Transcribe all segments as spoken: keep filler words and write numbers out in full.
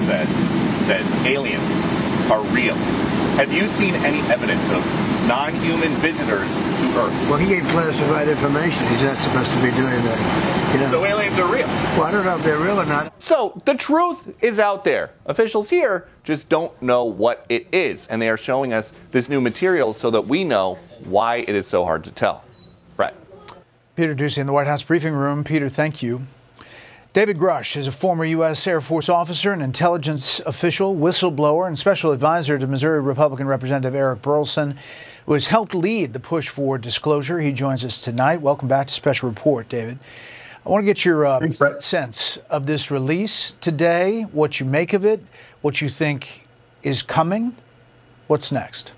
said that aliens are real. Have you seen any evidence of non-human visitors to Earth? Well, he gave classified information. He's not supposed to be doing that. You know? So aliens are real? Well, I don't know if they're real or not. So the truth is out there. Officials here just don't know what it is. And they are showing us this new material so that we know why it is so hard to tell. Brett. Peter Doocy in the White House briefing room. Peter, thank you. David Grush is a former U S Air Force officer, an intelligence official, whistleblower, and special advisor to Missouri Republican Representative Eric Burlison, who has helped lead the push for disclosure. He joins us tonight. Welcome back to Special Report, David. I want to get your uh, Thanks, sense of this release today, what you make of it, what you think is coming. What's next?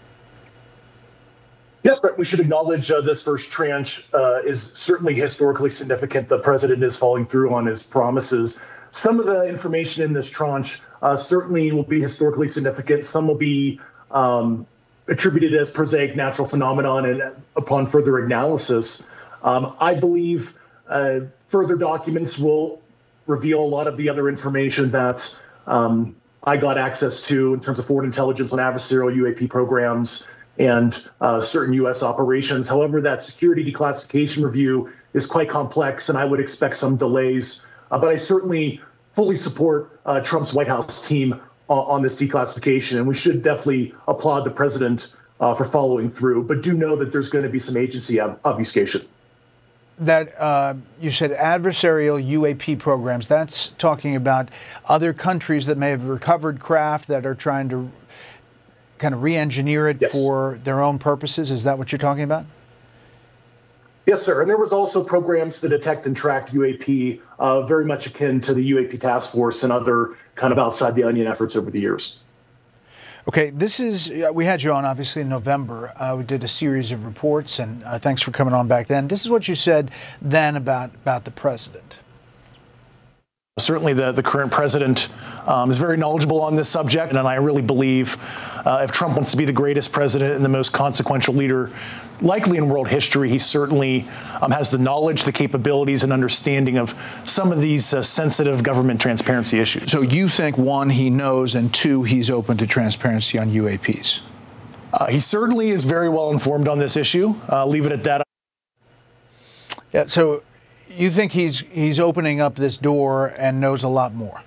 Yes, Brett, we should acknowledge uh, this first tranche uh, is certainly historically significant. The president is following through on his promises. Some of the information in this tranche uh, certainly will be historically significant. Some will be um, attributed as prosaic natural phenomenon and upon further analysis. Um, I believe uh, further documents will reveal a lot of the other information that um, I got access to in terms of foreign intelligence on adversarial U A P programs and uh, certain U S operations. However, that security declassification review is quite complex, and I would expect some delays. Uh, but I certainly fully support uh, Trump's White House team on, on this declassification, and we should definitely applaud the president uh, for following through, but do know that there's going to be some agency ob- obfuscation. That uh, you said adversarial U A P programs, that's talking about other countries that may have recovered craft that are trying to kind of re-engineer it yes. for their own purposes. Is that what you're talking about? Yes, sir. And there was also programs to detect and track U A P, uh, very much akin to the U A P task force and other kind of outside the onion efforts over the years. Okay, this is, we had you on obviously in November. Uh, we did a series of reports, and uh, thanks for coming on back then. This is what you said then about, about the president. Certainly the, the current president um, is very knowledgeable on this subject, and I really believe uh, if Trump wants to be the greatest president and the most consequential leader likely in world history, he certainly um, has the knowledge, the capabilities, and understanding of some of these uh, sensitive government transparency issues. So you think, one, he knows, and two, he's open to transparency on U A Ps? Uh, he certainly is very well informed on this issue. Uh, leave it at that. Yeah, so you think he's he's opening up this door and knows a lot more?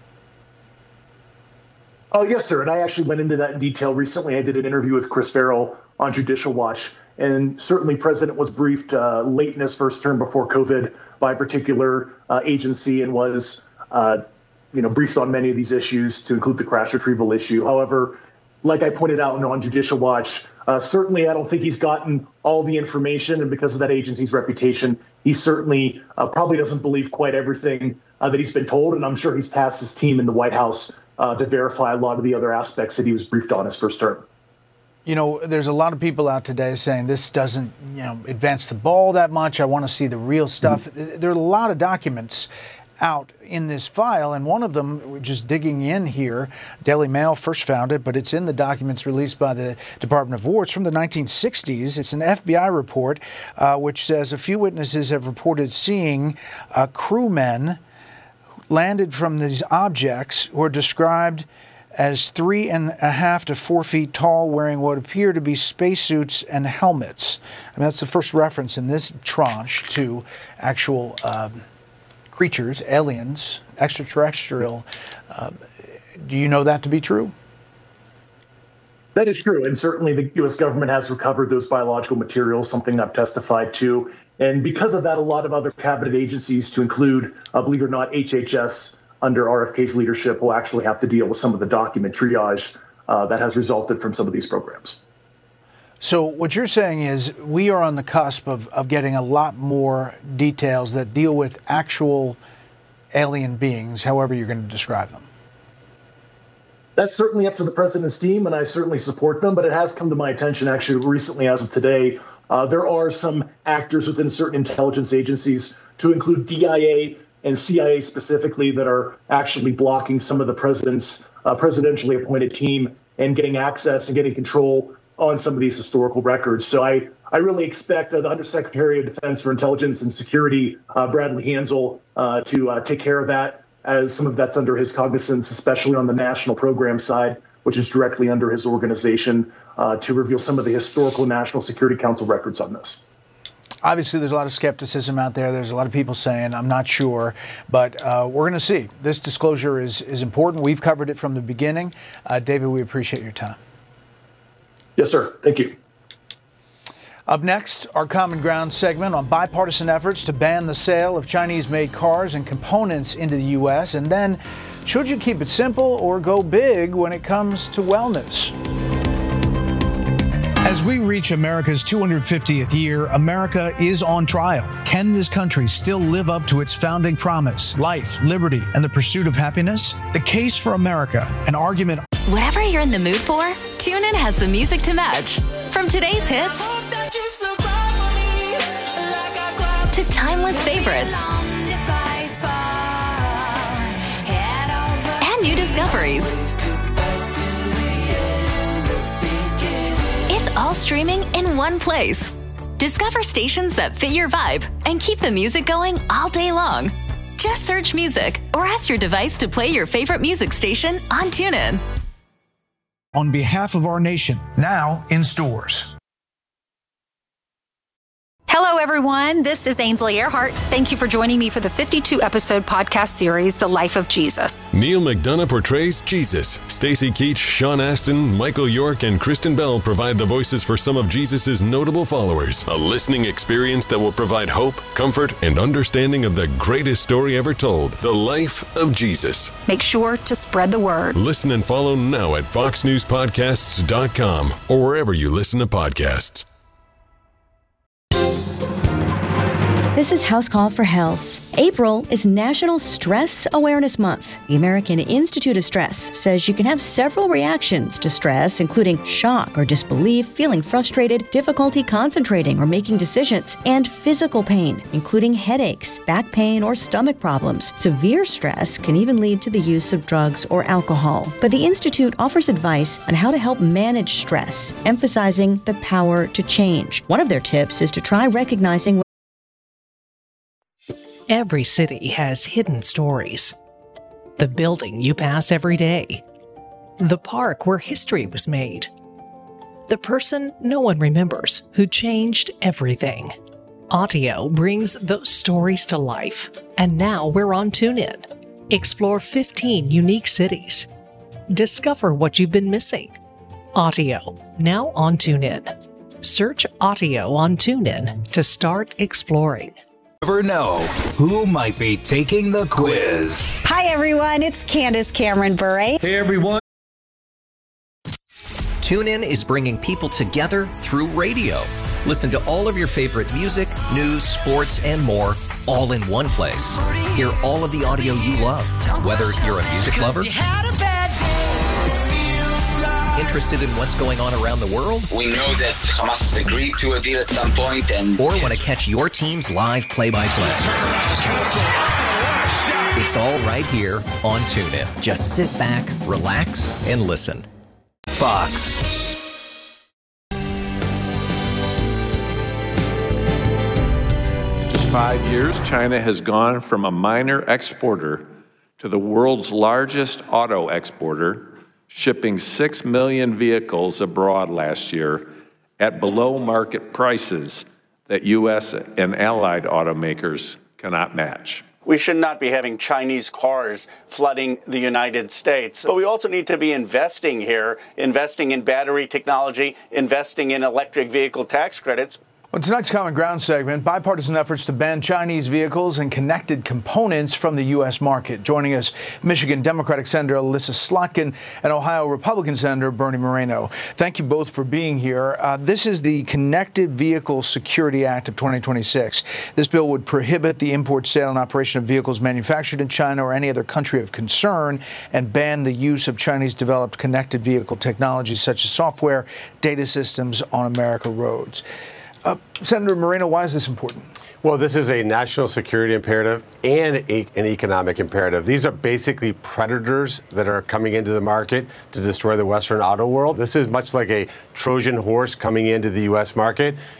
Oh, yes, sir. And I actually went into that in detail recently. I did an interview with Chris Farrell on Judicial Watch. And certainly President was briefed uh, late in his first term before COVID by a particular uh, agency and was, uh, you know, briefed on many of these issues to include the crash retrieval issue. However, like I pointed out on Judicial Watch, uh, certainly I don't think he's gotten all the information. And because of that agency's reputation, he certainly uh, probably doesn't believe quite everything uh, that he's been told. And I'm sure he's tasked his team in the White House uh, to verify a lot of the other aspects that he was briefed on his first term. You know, there's a lot of people out today saying this doesn't, you know, advance the ball that much. I want to see the real stuff. Mm-hmm. There are a lot of documents out in this file, and one of them, we're just digging in here, Daily Mail first found it, but it's in the documents released by the Department of War. It's from the nineteen sixties. It's an F B I report uh, which says a few witnesses have reported seeing uh, crewmen landed from these objects who are described as three and a half to four feet tall, wearing what appear to be spacesuits and helmets. I mean, that's the first reference in this tranche to actual um, creatures, aliens, extraterrestrial. Uh, do you know that to be true? That is true. And certainly the U S government has recovered those biological materials, something I've testified to. And because of that, a lot of other cabinet agencies, to include, uh, believe it or not, H H S, under R F K's leadership, will actually have to deal with some of the document triage uh, that has resulted from some of these programs. So what you're saying is we are on the cusp of, of getting a lot more details that deal with actual alien beings, however you're going to describe them. That's certainly up to the president's team, and I certainly support them, but it has come to my attention actually recently as of today. Uh, there are some actors within certain intelligence agencies, to include D I A and C I A specifically, that are actually blocking some of the president's uh, presidentially appointed team and getting access and getting control on some of these historical records. So I, I really expect uh, the Undersecretary of Defense for Intelligence and Security, uh, Bradley Hansel, uh, to uh, take care of that. as some of that's under his cognizance, especially on the national program side, which is directly under his organization, uh, to reveal some of the historical National Security Council records on this. Obviously, there's a lot of skepticism out there. There's a lot of people saying, I'm not sure, but uh, we're going to see. This disclosure is, is important. We've covered it from the beginning. Uh, David, we appreciate your time. Yes, sir. Thank you. Up next, our Common Ground segment on bipartisan efforts to ban the sale of Chinese-made cars and components into the U S. And then, should you keep it simple or go big when it comes to wellness? As we reach America's two hundred fiftieth year, America is on trial. Can this country still live up to its founding promise, life, liberty, and the pursuit of happiness? The Case for America, an argument. Whatever you're in the mood for, TuneIn has the music to match. From today's hits to timeless favorites and new discoveries. It's all streaming in one place. Discover stations that fit your vibe and keep the music going all day long. Just search music or ask your device to play your favorite music station on TuneIn. On behalf of our nation, now in stores. Hello, everyone. This is Ainsley Earhart. Thank you for joining me for the fifty-two episode podcast series, The Life of Jesus. Neil McDonough portrays Jesus. Stacy Keach, Sean Astin, Michael York, and Kristen Bell provide the voices for some of Jesus' notable followers. A listening experience that will provide hope, comfort, and understanding of the greatest story ever told, The Life of Jesus. Make sure to spread the word. Listen and follow now at fox news podcasts dot com or wherever you listen to podcasts. This is House Call for Health. April is National Stress Awareness Month. The American Institute of Stress says you can have several reactions to stress, including shock or disbelief, feeling frustrated, difficulty concentrating or making decisions, and physical pain, including headaches, back pain, or stomach problems. Severe stress can even lead to the use of drugs or alcohol. But the Institute offers advice on how to help manage stress, emphasizing the power to change. One of their tips is to try recognizing Every city has hidden stories. The building you pass every day. The park where history was made. The person no one remembers who changed everything. Audio brings those stories to life, and now we're on TuneIn. Explore fifteen unique cities. Discover what you've been missing. Audio, now on TuneIn. Search Audio on TuneIn to start exploring. Never know who might be taking the quiz. Hi, everyone. It's Candace Cameron Bure. Hey, everyone. TuneIn is bringing people together through radio. Listen to all of your favorite music, news, sports, and more, all in one place. Hear all of the audio you love, whether you're a music lover, interested in what's going on around the world? We know that Hamas has agreed to a deal at some point, and or want to catch your team's live play-by-play. It's all right here on TuneIn. Just sit back, relax, and listen. Fox. Just five years, China has gone from a minor exporter to the world's largest auto exporter, shipping six million vehicles abroad last year at below-market prices that U S and allied automakers cannot match. We should not be having Chinese cars flooding the United States. But we also need to be investing here, investing in battery technology, investing in electric vehicle tax credits. On tonight's Common Ground segment, bipartisan efforts to ban Chinese vehicles and connected components from the U S market. Joining us, Michigan Democratic Senator Elissa Slotkin and Ohio Republican Senator Bernie Moreno. Thank you both for being here. Uh, this is the Connected Vehicle Security Act of twenty twenty-six. This bill would prohibit the import, sale, and operation of vehicles manufactured in China or any other country of concern and ban the use of Chinese-developed connected vehicle technologies such as software, data systems on American roads. Uh, Senator Moreno, why is this important? Well, this is a national security imperative and a, an economic imperative. These are basically predators that are coming into the market to destroy the Western auto world. This is much like a Trojan horse coming into the U S market.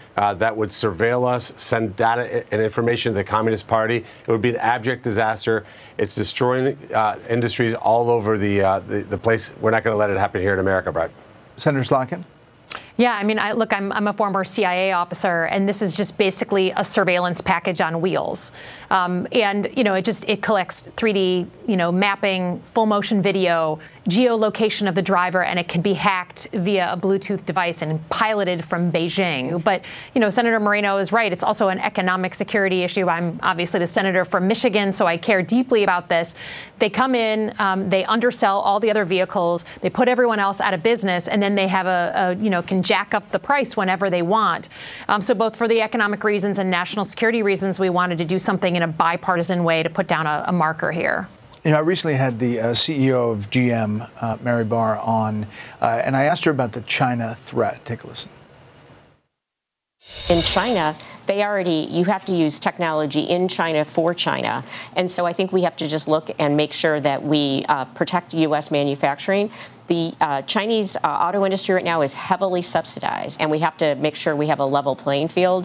uh, that would surveil us, send data and information to the Communist Party. It would be an abject disaster. It's destroying uh, industries all over the, uh, the the place. We're not going to let it happen here in America, Brett. Senator Slotkin? Yeah, I mean, I, look, I'm, I'm a former C I A officer, and this is just basically a surveillance package on wheels. Um, and, you know, it just, it collects three D, you know, mapping, full motion video, geolocation of the driver, and it can be hacked via a Bluetooth device and piloted from Beijing. But, you know, Senator Moreno is right. It's also an economic security issue. I'm obviously the senator from Michigan, so I care deeply about this. They come in, um, they undersell all the other vehicles, they put everyone else out of business, and then they have a, a you know, can jack up the price whenever they want. Um, so both for the economic reasons and national security reasons, we wanted to do something in a bipartisan way to put down a, a marker here. You know, I recently had the uh, C E O of G M, uh, Mary Barr, on, uh, and I asked her about the China threat. Take a listen. In China, they already, you have to use technology in China for China. And so I think we have to just look and make sure that we uh, protect U S manufacturing. The uh, Chinese uh, auto industry right now is heavily subsidized, and we have to make sure we have a level playing field.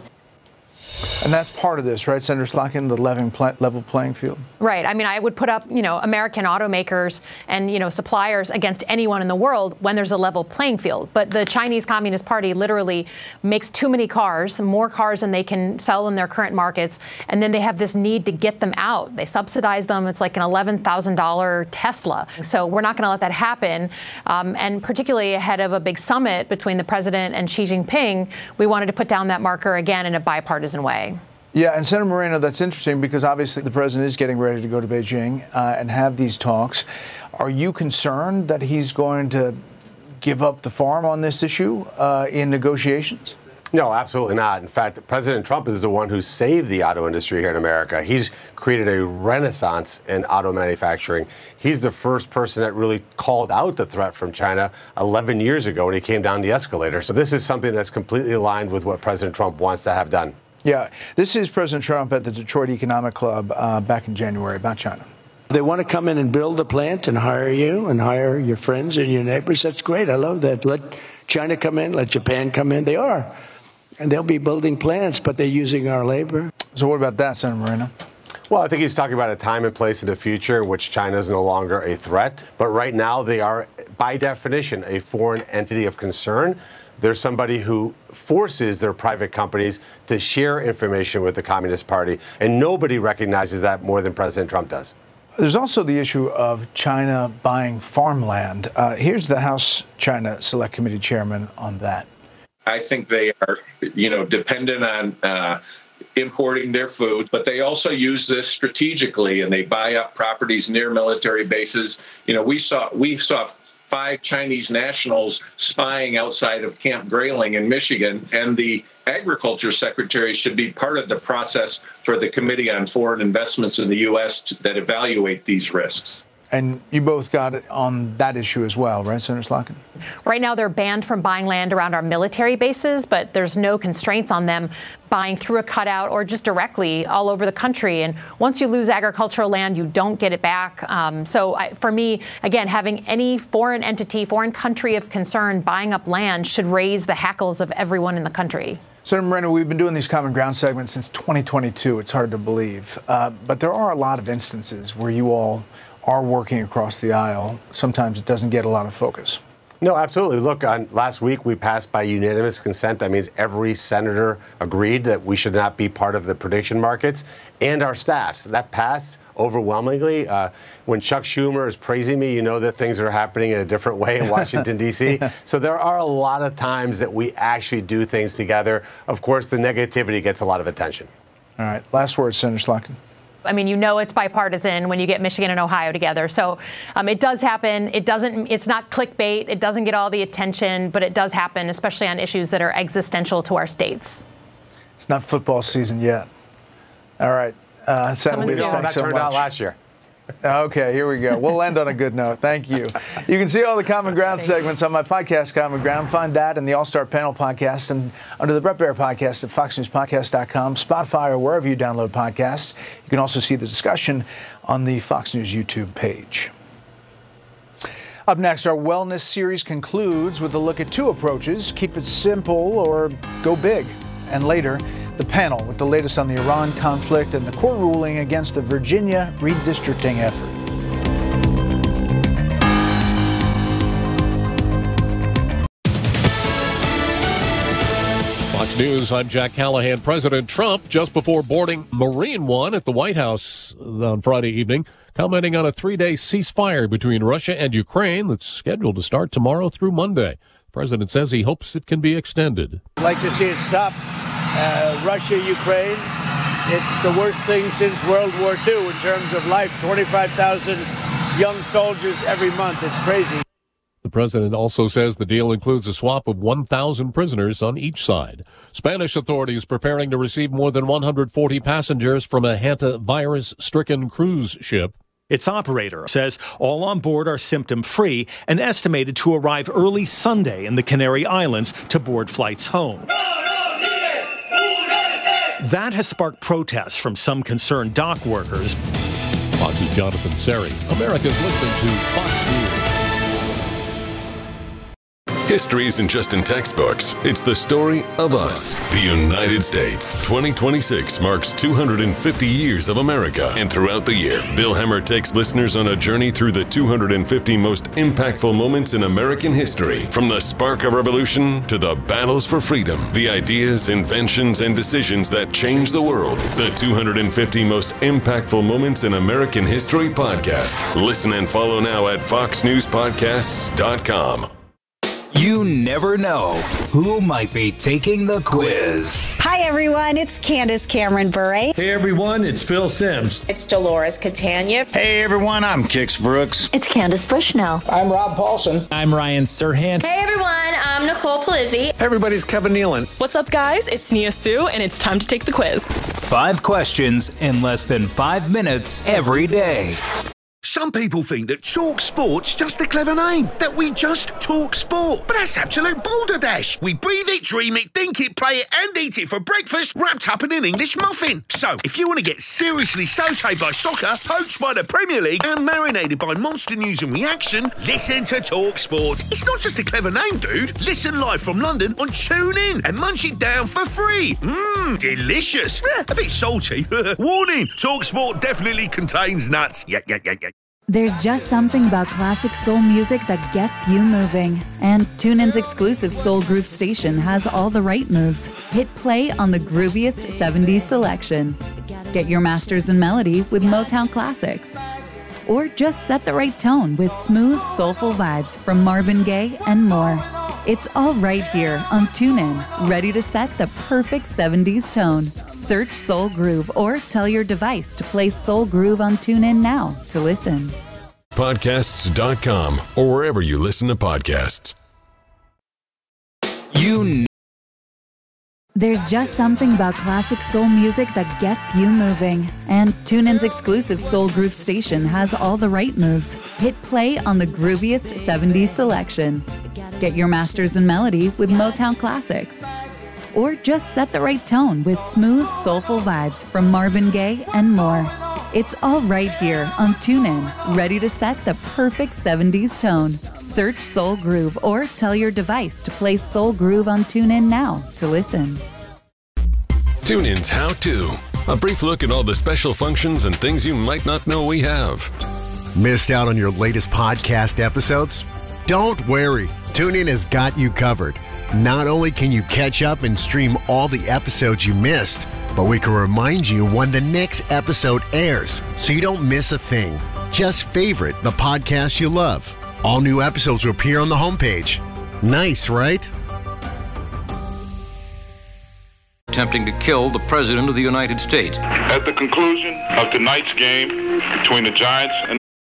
And that's part of this, right, Senator Slotkin, the level playing field? Right. I mean, I would put up, you know, American automakers and, you know, suppliers against anyone in the world when there's a level playing field. But the Chinese Communist Party literally makes too many cars, more cars than they can sell in their current markets. And then they have this need to get them out. They subsidize them. It's like an eleven thousand dollar Tesla. So we're not going to let that happen. Um, and particularly ahead of a big summit between the president and Xi Jinping, we wanted to put down that marker again in a bipartisan way. Yeah, and Senator Moreno, that's interesting because obviously the president is getting ready to go to Beijing uh, and have these talks. Are you concerned that he's going to give up the farm on this issue uh, in negotiations? No, absolutely not. In fact, President Trump is the one who saved the auto industry here in America. He's created a renaissance in auto manufacturing. He's the first person that really called out the threat from China eleven years ago when he came down the escalator. So this is something that's completely aligned with what President Trump wants to have done. Yeah, this is President Trump at the Detroit Economic Club uh, back in January about China. They want to come in and build the plant and hire you and hire your friends and your neighbors. That's great. I love that. Let China come in, let Japan come in. They are. And they'll be building plants, but they're using our labor. So what about that, Senator Moreno? Well, I think he's talking about a time and place in the future in which China is no longer a threat. But right now, they are, by definition, a foreign entity of concern. There's somebody who forces their private companies to share information with the Communist Party, and nobody recognizes that more than President Trump does. There's also the issue of China buying farmland. Uh, here's the House China Select Committee chairman on that. I think they are, you know, dependent on uh, importing their food, but they also use this strategically, and they buy up properties near military bases. You know, we saw we saw. five Chinese nationals spying outside of Camp Grayling in Michigan, and the agriculture secretary should be part of the process for the Committee on Foreign Investments in the U S that evaluate these risks. And you both got it on that issue as well, right, Senator Slotkin? Right now, they're banned from buying land around our military bases, but there's no constraints on them buying through a cutout or just directly all over the country. And once you lose agricultural land, you don't get it back. Um, so I, for me, again, having any foreign entity, foreign country of concern buying up land should raise the hackles of everyone in the country. Senator Moreno, we've been doing these Common Ground segments since twenty twenty-two. It's hard to believe. Uh, but there are a lot of instances where you all are working across the aisle. Sometimes it doesn't get a lot of focus. No, absolutely. Look, on, last week we passed by unanimous consent. That means every senator agreed that we should not be part of the prediction markets, and our staffs. That passed overwhelmingly. Uh, when Chuck Schumer is praising me, you know that things are happening in a different way in Washington, D C So there are a lot of times that we actually do things together. Of course, the negativity gets a lot of attention. All right. Last word, Senator Slotkin. I mean, you know, it's bipartisan when you get Michigan and Ohio together. So um, it does happen. It doesn't, it's not clickbait. It doesn't get all the attention, but it does happen, especially on issues that are existential to our states. It's not football season yet. All right. Uh, Senator Leaders, thanks so much. That turned out last year. Okay, here we go. We'll end on a good note. Thank you. You can see all the Common Ground segments on my podcast, Common Ground. Find that and the All-Star Panel podcast and under the Brett Baier podcast at fox news podcast dot com, Spotify, or wherever you download podcasts. You can also see the discussion on the Fox News YouTube page. Up next, our wellness series concludes with a look at two approaches: keep it simple or go big. And later, the panel with the latest on the Iran conflict and the court ruling against the Virginia redistricting effort. Fox News, I'm Jack Callahan. President Trump, just before boarding Marine One at the White House on Friday evening, commenting on a three-day ceasefire between Russia and Ukraine that's scheduled to start tomorrow through Monday. The president says he hopes it can be extended. I'd like to see it stop. Uh, Russia, Ukraine, it's the worst thing since World War Two in terms of life. twenty-five thousand young soldiers every month. It's crazy. The president also says the deal includes a swap of one thousand prisoners on each side. Spanish authorities preparing to receive more than one hundred forty passengers from a hantavirus-stricken cruise ship. Its operator says all on board are symptom-free and estimated to arrive early Sunday in the Canary Islands to board flights home. That has sparked protests from some concerned dock workers. Fox's Jonathan Seri. America's listening to Fox News. History isn't just in textbooks. It's the story of us, the United States. twenty twenty-six marks two hundred fifty years of America. And throughout the year, Bill Hemmer takes listeners on a journey through the two hundred fifty most impactful moments in American history. From the spark of revolution to the battles for freedom, the ideas, inventions, and decisions that changed the world. The two hundred fifty most impactful moments in American history podcast. Listen and follow now at fox news podcasts dot com. You never know who might be taking the quiz. Hi, everyone. It's Candace Cameron Bure. Hey, everyone. It's Phil Simms. It's Dolores Catania. Hey, everyone. I'm Kix Brooks. It's Candace Bushnell. I'm Rob Paulson. I'm Ryan Serhant. Hey, everyone. I'm Nicole Palizzi. Hey, everybody's Kevin Nealon. What's up, guys? It's Nia Sue, and it's time to take the quiz. Five questions in less than five minutes every day. Some people think that Talk Sport's just a clever name, that we just talk sport. But that's absolute balderdash. We breathe it, dream it, think it, play it, and eat it for breakfast, wrapped up in an English muffin. So, if you want to get seriously sautéed by soccer, poached by the Premier League, and marinated by monster news and reaction, listen to Talk Sport. It's not just a clever name, dude. Listen live from London on TuneIn and munch it down for free. Mmm, delicious. Eh, a bit salty. Warning, Talk Sport definitely contains nuts. Yeah, yeah, yeah, yeah. There's just something about classic soul music that gets you moving. And TuneIn's exclusive Soul Groove station has all the right moves. Hit play on the grooviest seventies selection. Get your masters in melody with Motown classics. Or just set the right tone with smooth, soulful vibes from Marvin Gaye and more. It's all right here on TuneIn, ready to set the perfect seventies tone. Search Soul Groove or tell your device to play Soul Groove on TuneIn now to listen. podcasts dot com or wherever you listen to podcasts. You know. There's just something about classic soul music that gets you moving. And TuneIn's exclusive Soul Groove station has all the right moves. Hit play on the grooviest seventies selection. Get your masters in melody with Motown classics. Or just set the right tone with smooth, soulful vibes from Marvin Gaye and more. It's all right here on TuneIn, ready to set the perfect seventies tone. Search Soul Groove or tell your device to play Soul Groove on TuneIn now to listen. TuneIn's How To. A brief look at all the special functions and things you might not know we have. Missed out on your latest podcast episodes? Don't worry. TuneIn has got you covered. Not only can you catch up and stream all the episodes you missed, but we can remind you when the next episode airs so you don't miss a thing. Just favorite the podcast you love. All new episodes will appear on the homepage. Nice, right? Attempting to kill the President of the United States. At the conclusion of tonight's game between the Giants and